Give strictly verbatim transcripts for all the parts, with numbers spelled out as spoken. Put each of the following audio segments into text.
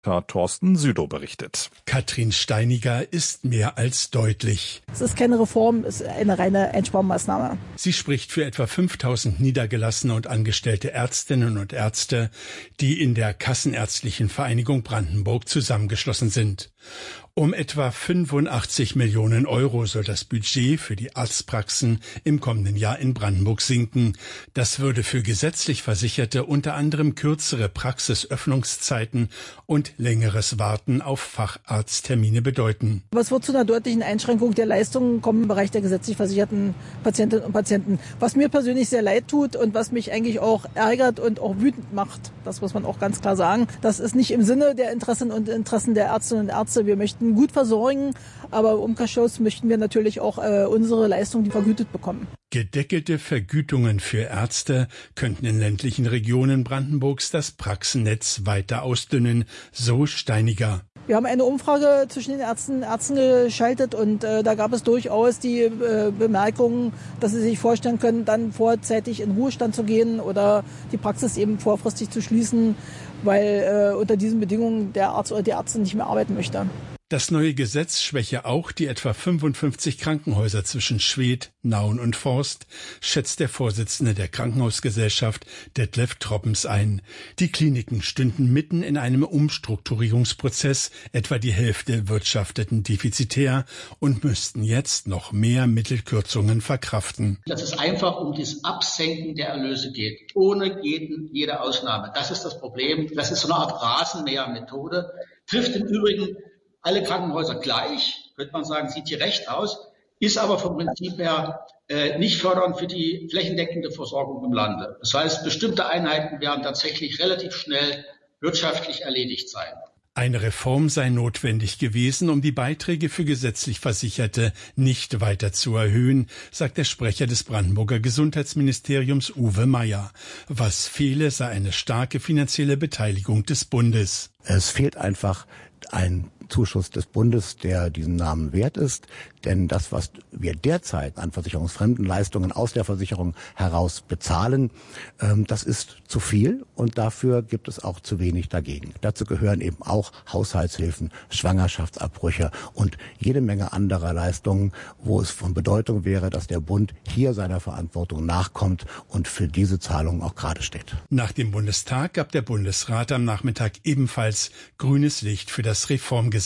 Thorsten Südow berichtet. Katrin Steiniger ist mehr als deutlich. Es ist keine Reform, es ist eine reine Einsparmaßnahme. Sie spricht für etwa fünftausend niedergelassene und angestellte Ärztinnen und Ärzte, die in der Kassenärztlichen Vereinigung Brandenburg zusammengeschlossen sind. Um etwa fünfundachtzig Millionen Euro soll das Budget für die Arztpraxen im kommenden Jahr in Brandenburg sinken. Das würde für gesetzlich Versicherte unter anderem kürzere Praxisöffnungszeiten und längeres Warten auf Facharzttermine bedeuten. Aber es wird zu einer deutlichen Einschränkung der Leistungen kommen im Bereich der gesetzlich versicherten Patientinnen und Patienten. Was mir persönlich sehr leid tut und was mich eigentlich auch ärgert und auch wütend macht, das muss man auch ganz klar sagen, das ist nicht im Sinne der Interessen und Interessen der Ärztinnen und Ärzte. Wir möchten gut versorgen, aber im Umkehrschluss möchten wir natürlich auch äh, unsere Leistungen vergütet bekommen. Gedeckelte Vergütungen für Ärzte könnten in ländlichen Regionen Brandenburgs das Praxennetz weiter ausdünnen, so Steiniger. Wir haben eine Umfrage zwischen den Ärzten und Ärzten geschaltet und äh, da gab es durchaus die äh, Bemerkung, dass sie sich vorstellen können, dann vorzeitig in Ruhestand zu gehen oder die Praxis eben vorfristig zu schließen, weil äh, unter diesen Bedingungen der Arzt oder die Ärztin nicht mehr arbeiten möchte. Das neue Gesetz schwäche auch die etwa fünfundfünfzig Krankenhäuser zwischen Schwedt, Nauen und Forst, schätzt der Vorsitzende der Krankenhausgesellschaft Detlef Troppens ein. Die Kliniken stünden mitten in einem Umstrukturierungsprozess, etwa die Hälfte wirtschafteten defizitär und müssten jetzt noch mehr Mittelkürzungen verkraften. Dass es einfach um das Absenken der Erlöse geht, ohne jeden, jede Ausnahme. Das ist das Problem. Das ist so eine Art Rasenmähermethode, trifft im Übrigen alle Krankenhäuser gleich, könnte man sagen, sieht hier recht aus, ist aber vom Prinzip her äh, nicht fördernd für die flächendeckende Versorgung im Lande. Das heißt, bestimmte Einheiten werden tatsächlich relativ schnell wirtschaftlich erledigt sein. Eine Reform sei notwendig gewesen, um die Beiträge für gesetzlich Versicherte nicht weiter zu erhöhen, sagt der Sprecher des Brandenburger Gesundheitsministeriums Uwe Meier. Was fehle, sei eine starke finanzielle Beteiligung des Bundes. Es fehlt einfach ein Zuschuss des Bundes, der diesen Namen wert ist. Denn das, was wir derzeit an versicherungsfremden Leistungen aus der Versicherung heraus bezahlen, ähm, das ist zu viel und dafür gibt es auch zu wenig dagegen. Dazu gehören eben auch Haushaltshilfen, Schwangerschaftsabbrüche und jede Menge anderer Leistungen, wo es von Bedeutung wäre, dass der Bund hier seiner Verantwortung nachkommt und für diese Zahlungen auch gerade steht. Nach dem Bundestag gab der Bundesrat am Nachmittag ebenfalls grünes Licht für das Reformgesetz.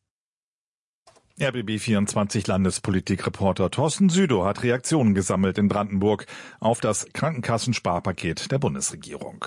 R B B vierundzwanzig Landespolitikreporter Thorsten Südow hat Reaktionen gesammelt in Brandenburg auf das Krankenkassensparpaket der Bundesregierung.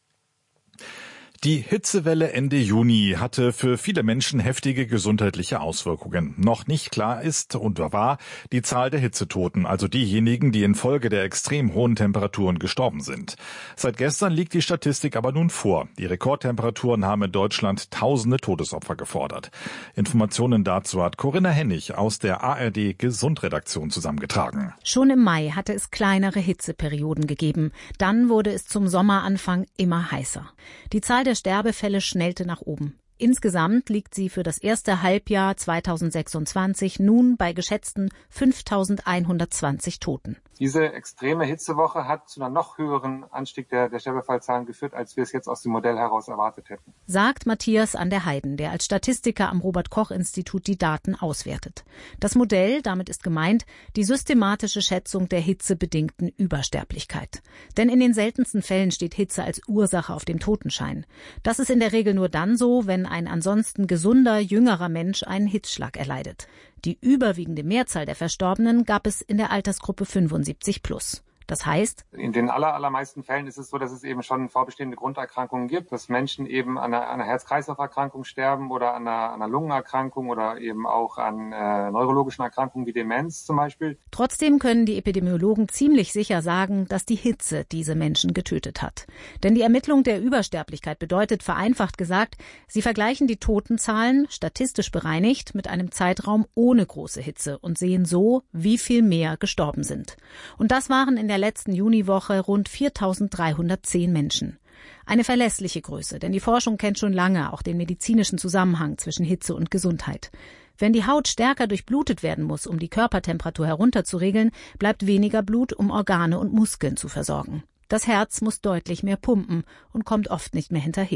Die Hitzewelle Ende Juni hatte für viele Menschen heftige gesundheitliche Auswirkungen. Noch nicht klar ist und war die Zahl der Hitzetoten, also diejenigen, die infolge der extrem hohen Temperaturen gestorben sind. Seit gestern liegt die Statistik aber nun vor. Die Rekordtemperaturen haben in Deutschland tausende Todesopfer gefordert. Informationen dazu hat Corinna Hennig aus der A R D Gesundredaktion zusammengetragen. Schon im Mai hatte es kleinere Hitzeperioden gegeben. Dann wurde es zum Sommeranfang immer heißer. Die Zahl der Sterbefälle schnellte nach oben. Insgesamt liegt sie für das erste Halbjahr zweitausendsechsundzwanzig nun bei geschätzten fünftausendeinhundertzwanzig Toten. Diese extreme Hitzewoche hat zu einem noch höheren Anstieg der, der Sterbefallzahlen geführt, als wir es jetzt aus dem Modell heraus erwartet hätten. Sagt Matthias an der Heiden, der als Statistiker am Robert-Koch-Institut die Daten auswertet. Das Modell, damit ist gemeint, die systematische Schätzung der hitzebedingten Übersterblichkeit. Denn in den seltensten Fällen steht Hitze als Ursache auf dem Totenschein. Das ist in der Regel nur dann so, wenn ein ansonsten gesunder, jüngerer Mensch einen Hitzschlag erleidet. Die überwiegende Mehrzahl der Verstorbenen gab es in der Altersgruppe fünfundsiebzig plus. Das heißt, in den aller, allermeisten Fällen ist es so, dass es eben schon vorbestehende Grunderkrankungen gibt, dass Menschen eben an einer, einer Herz-Kreislauf-Erkrankung sterben oder an einer, einer Lungenerkrankung oder eben auch an äh, neurologischen Erkrankungen wie Demenz zum Beispiel. Trotzdem können die Epidemiologen ziemlich sicher sagen, dass die Hitze diese Menschen getötet hat. Denn die Ermittlung der Übersterblichkeit bedeutet, vereinfacht gesagt, sie vergleichen die Totenzahlen, statistisch bereinigt, mit einem Zeitraum ohne große Hitze und sehen so, wie viel mehr gestorben sind. Und das waren in der letzten Juniwoche rund viertausenddreihundertzehn Menschen. Eine verlässliche Größe, denn die Forschung kennt schon lange auch den medizinischen Zusammenhang zwischen Hitze und Gesundheit. Wenn die Haut stärker durchblutet werden muss, um die Körpertemperatur herunterzuregeln, bleibt weniger Blut, um Organe und Muskeln zu versorgen. Das Herz muss deutlich mehr pumpen und kommt oft nicht mehr hinterher.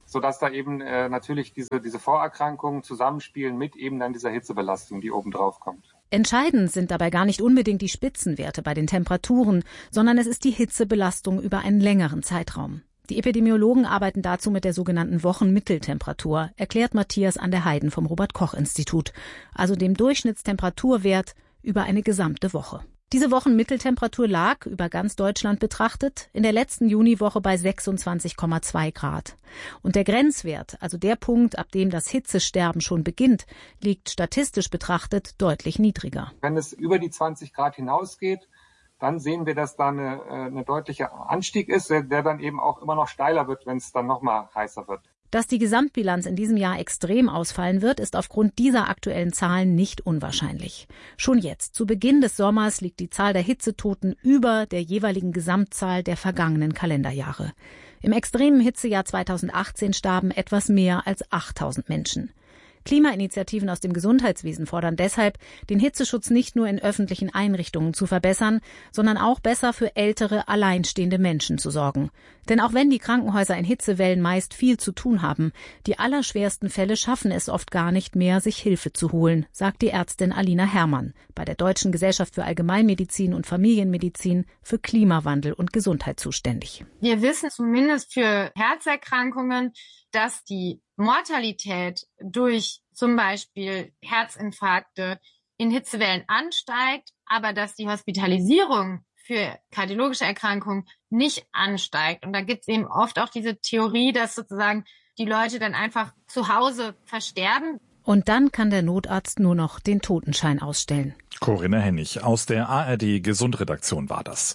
sodass da eben äh, natürlich diese, diese Vorerkrankungen zusammenspielen mit eben dann dieser Hitzebelastung, die oben drauf kommt. Entscheidend sind dabei gar nicht unbedingt die Spitzenwerte bei den Temperaturen, sondern es ist die Hitzebelastung über einen längeren Zeitraum. Die Epidemiologen arbeiten dazu mit der sogenannten Wochenmitteltemperatur, erklärt Matthias an der Heiden vom Robert-Koch-Institut, also dem Durchschnittstemperaturwert über eine gesamte Woche. Diese Wochenmitteltemperatur lag, über ganz Deutschland betrachtet, in der letzten Juniwoche bei sechsundzwanzig Komma zwei Grad. Und der Grenzwert, also der Punkt, ab dem das Hitzesterben schon beginnt, liegt statistisch betrachtet deutlich niedriger. Wenn es über die zwanzig Grad hinausgeht, dann sehen wir, dass da eine, eine deutliche Anstieg ist, der, der dann eben auch immer noch steiler wird, wenn es dann nochmal heißer wird. Dass die Gesamtbilanz in diesem Jahr extrem ausfallen wird, ist aufgrund dieser aktuellen Zahlen nicht unwahrscheinlich. Schon jetzt, zu Beginn des Sommers, liegt die Zahl der Hitzetoten über der jeweiligen Gesamtzahl der vergangenen Kalenderjahre. Im extremen Hitzejahr zweitausendachtzehn starben etwas mehr als achttausend Menschen. Klimainitiativen aus dem Gesundheitswesen fordern deshalb, den Hitzeschutz nicht nur in öffentlichen Einrichtungen zu verbessern, sondern auch besser für ältere, alleinstehende Menschen zu sorgen. Denn auch wenn die Krankenhäuser in Hitzewellen meist viel zu tun haben, die allerschwersten Fälle schaffen es oft gar nicht mehr, sich Hilfe zu holen, sagt die Ärztin Alina Herrmann bei der Deutschen Gesellschaft für Allgemeinmedizin und Familienmedizin für Klimawandel und Gesundheit zuständig. Wir wissen zumindest für Herzerkrankungen, dass die Mortalität durch zum Beispiel Herzinfarkte in Hitzewellen ansteigt, aber dass die Hospitalisierung für kardiologische Erkrankungen nicht ansteigt. Und da gibt es eben oft auch diese Theorie, dass sozusagen die Leute dann einfach zu Hause versterben. Und dann kann der Notarzt nur noch den Totenschein ausstellen. Corinna Hennig aus der A R D Gesundredaktion war das.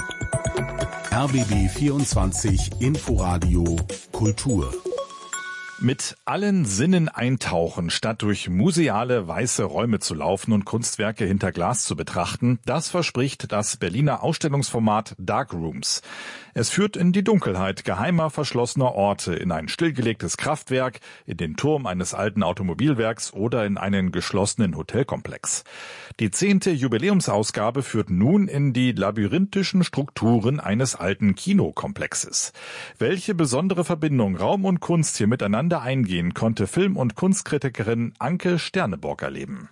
R B B vierundzwanzig Inforadio Kultur. Mit allen Sinnen eintauchen, statt durch museale weiße Räume zu laufen und Kunstwerke hinter Glas zu betrachten, das verspricht das Berliner Ausstellungsformat Dark Rooms. Es führt in die Dunkelheit geheimer, verschlossener Orte, in ein stillgelegtes Kraftwerk, in den Turm eines alten Automobilwerks oder in einen geschlossenen Hotelkomplex. Die zehnte Jubiläumsausgabe führt nun in die labyrinthischen Strukturen eines alten Kinokomplexes. Welche besondere Verbindung Raum und Kunst hier miteinander eingehen, konnte Film- und Kunstkritikerin Anke Sterneborg erleben.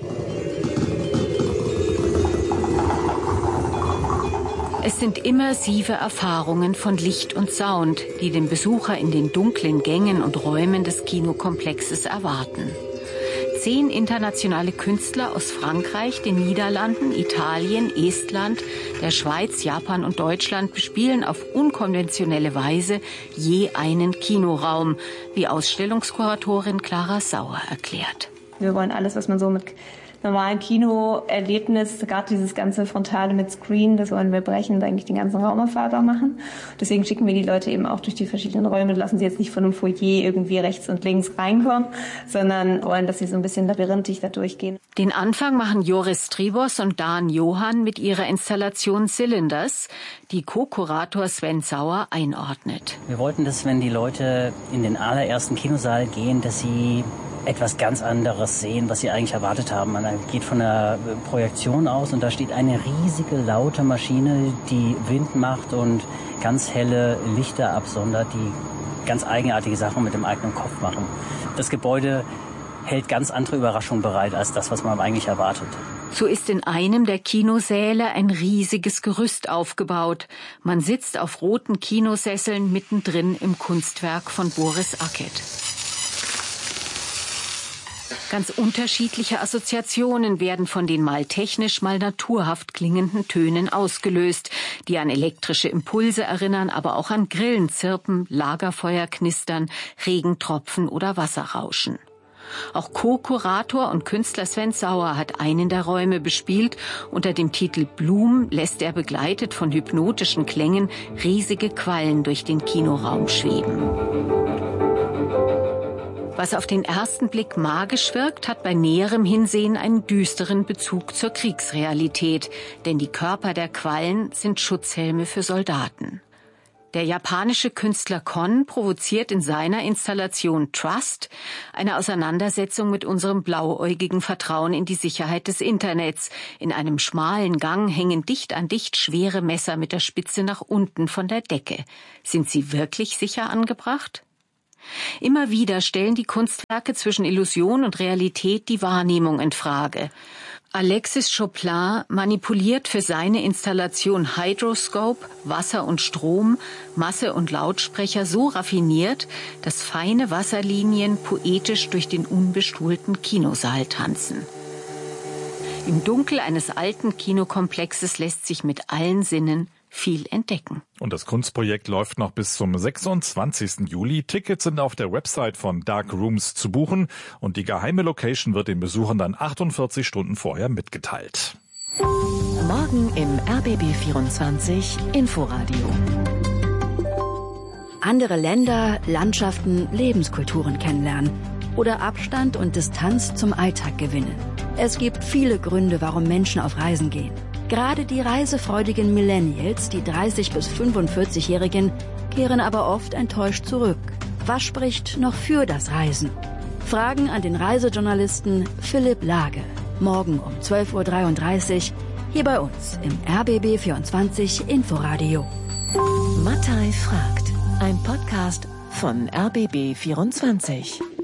Es sind immersive Erfahrungen von Licht und Sound, die den Besucher in den dunklen Gängen und Räumen des Kinokomplexes erwarten. Zehn internationale Künstler aus Frankreich, den Niederlanden, Italien, Estland, der Schweiz, Japan und Deutschland bespielen auf unkonventionelle Weise je einen Kinoraum, wie Ausstellungskuratorin Clara Sauer erklärt. Wir wollen alles, was man so mit normalen Kinoerlebnis, gerade dieses ganze Frontale mit Screen, das wollen wir brechen und eigentlich den ganzen Raum erfahrbar machen. Deswegen schicken wir die Leute eben auch durch die verschiedenen Räume, lassen sie jetzt nicht von einem Foyer irgendwie rechts und links reinkommen, sondern wollen, dass sie so ein bisschen labyrinthig da durchgehen. Den Anfang machen Joris Tribos und Dan Johann mit ihrer Installation Cylinders, die Co-Kurator Sven Sauer einordnet. Wir wollten, dass wenn die Leute in den allerersten Kinosaal gehen, dass sie etwas ganz anderes sehen, was sie eigentlich erwartet haben. Man geht von der Projektion aus und da steht eine riesige, laute Maschine, die Wind macht und ganz helle Lichter absondert, die ganz eigenartige Sachen mit dem eigenen Kopf machen. Das Gebäude hält ganz andere Überraschungen bereit als das, was man eigentlich erwartet. So ist in einem der Kinosäle ein riesiges Gerüst aufgebaut. Man sitzt auf roten Kinosesseln mittendrin im Kunstwerk von Boris Acket. Ganz unterschiedliche Assoziationen werden von den mal technisch, mal naturhaft klingenden Tönen ausgelöst, die an elektrische Impulse erinnern, aber auch an Grillenzirpen, Lagerfeuerknistern, Regentropfen oder Wasserrauschen. Auch Co-Kurator und Künstler Sven Sauer hat einen der Räume bespielt. Unter dem Titel Bloom lässt er begleitet von hypnotischen Klängen riesige Quallen durch den Kinoraum schweben. Was auf den ersten Blick magisch wirkt, hat bei näherem Hinsehen einen düsteren Bezug zur Kriegsrealität, denn die Körper der Quallen sind Schutzhelme für Soldaten. Der japanische Künstler Kon provoziert in seiner Installation Trust eine Auseinandersetzung mit unserem blauäugigen Vertrauen in die Sicherheit des Internets. In einem schmalen Gang hängen dicht an dicht schwere Messer mit der Spitze nach unten von der Decke. Sind sie wirklich sicher angebracht? Immer wieder stellen die Kunstwerke zwischen Illusion und Realität die Wahrnehmung in Frage. Alexis Choplin manipuliert für seine Installation Hydroscope, Wasser und Strom, Masse und Lautsprecher so raffiniert, dass feine Wasserlinien poetisch durch den unbestuhlten Kinosaal tanzen. Im Dunkel eines alten Kinokomplexes lässt sich mit allen Sinnen viel entdecken. Und das Kunstprojekt läuft noch bis zum sechsundzwanzigsten Juli. Tickets sind auf der Website von Dark Rooms zu buchen und die geheime Location wird den Besuchern dann achtundvierzig Stunden vorher mitgeteilt. Morgen im R B B vierundzwanzig Inforadio. Andere Länder, Landschaften, Lebenskulturen kennenlernen oder Abstand und Distanz zum Alltag gewinnen. Es gibt viele Gründe, warum Menschen auf Reisen gehen. Gerade die reisefreudigen Millennials, die dreißig- bis fünfundvierzigjährigen, kehren aber oft enttäuscht zurück. Was spricht noch für das Reisen? Fragen an den Reisejournalisten Philipp Lage. Morgen um zwölf Uhr dreiunddreißig hier bei uns im R B B vierundzwanzig Inforadio. Mattei fragt. Ein Podcast von R B B vierundzwanzig.